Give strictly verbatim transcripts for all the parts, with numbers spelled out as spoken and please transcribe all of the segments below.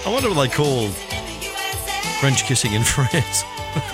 I wonder what they call French kissing in France.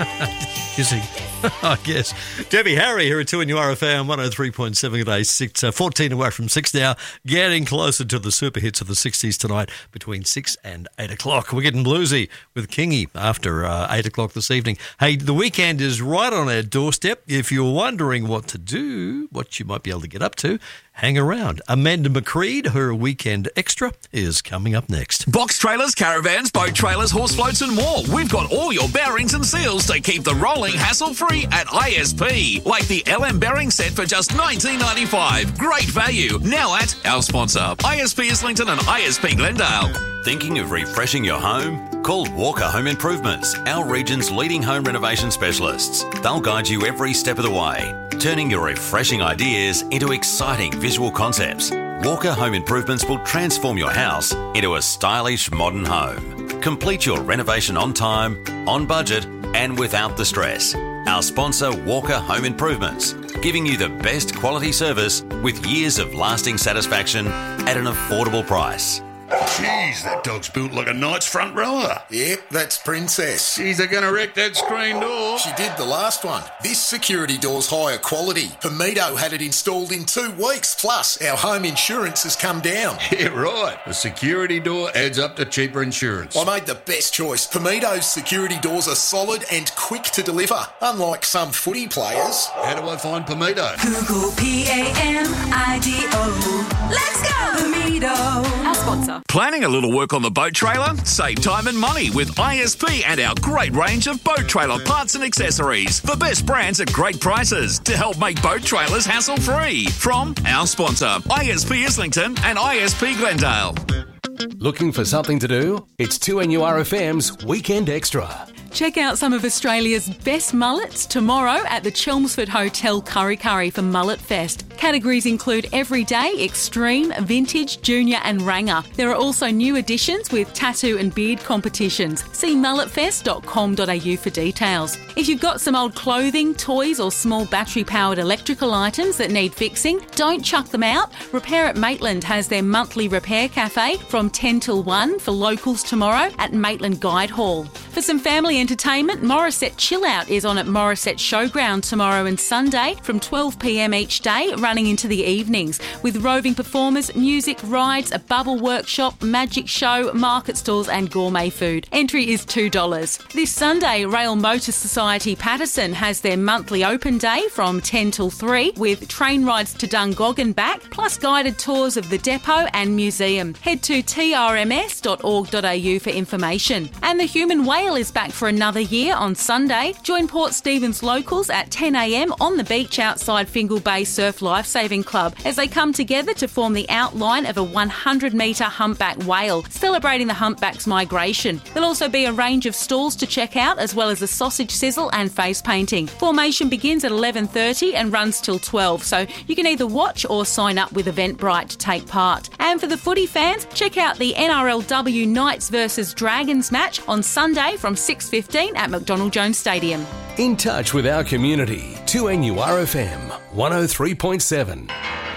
Kissing, I guess. Debbie Harry here at two N U R F M one oh three point seven today, six, uh, fourteen away from six now, getting closer to the super hits of the sixties tonight between six and eight o'clock. We're getting bluesy with Kingy after uh, eight o'clock this evening. Hey, the weekend is right on our doorstep. If you're wondering what to do, what you might be able to get up to, hang around. Amanda McCreed, her weekend extra, is coming up next. Box trailers, caravans, boat trailers, horse floats and more. We've got all your bearings and seals to keep the rolling hassle-free at I S P. Like the L M bearing set for just nineteen ninety-five. Great value. Now at our sponsor, I S P Islington and I S P Glendale. Thinking of refreshing your home? Call Walker Home Improvements, our region's leading home renovation specialists. They'll guide you every step of the way, turning your refreshing ideas into exciting visual concepts. Walker Home Improvements will transform your house into a stylish modern home. Complete your renovation on time, on budget, and without the stress. Our sponsor, Walker Home Improvements, giving you the best quality service with years of lasting satisfaction at an affordable price. Jeez, that dog's built like a knight's front rower. Yep, that's Princess. Jeez, they're going to wreck that screen door. She did the last one. This security door's higher quality. Pomito had it installed in two weeks. Plus, our home insurance has come down. Yeah, right. A security door adds up to cheaper insurance. I made the best choice. Pomito's security doors are solid and quick to deliver, unlike some footy players. How do I find Pomito? Google P A M I D O. Let's go, Pomito. Our sponsor. Planning a little work on the boat trailer? Save time and money with I S P and our great range of boat trailer parts and accessories. The best brands at great prices to help make boat trailers hassle-free. From our sponsor, I S P Islington and I S P Glendale. Looking for something to do? It's two N U R F M's Weekend Extra. Check out some of Australia's best mullets tomorrow at the Chelmsford Hotel Curry Curry for Mullet Fest. Categories include everyday, extreme, vintage, junior and ranger. There are also new additions with tattoo and beard competitions. See mullet fest dot com dot a u for details. If you've got some old clothing, toys or small battery-powered electrical items that need fixing, don't chuck them out. Repair at Maitland has their monthly repair cafe from ten till one for locals tomorrow at Maitland Guide Hall. For some family entertainment, Morisset Chill Out is on at Morisset Showground tomorrow and Sunday from twelve p m each day, running into the evenings, with roving performers, music, rides, a bubble workshop, magic show, market stalls and gourmet food. Entry is two dollars. This Sunday, Rail Motor Society Patterson has their monthly open day from ten till three, with train rides to Dungog and back, plus guided tours of the depot and museum. Head to t r m s dot org dot a u for information. And the Human Whale is back for another year on Sunday. Join Port Stephens locals at ten a m on the beach outside Fingal Bay Surf Lifesaving Club as they come together to form the outline of a one hundred metre humpback whale, celebrating the humpback's migration. There'll also be a range of stalls to check out, as well as a sausage sizzle and face painting. Formation begins at eleven thirty and runs till twelve, so you can either watch or sign up with Eventbrite to take part. And for the footy fans, check out the N R L W Knights versus Dragons match on Sunday from six fifteen at McDonald Jones Stadium. In touch with our community, two N U R F M one oh three point seven.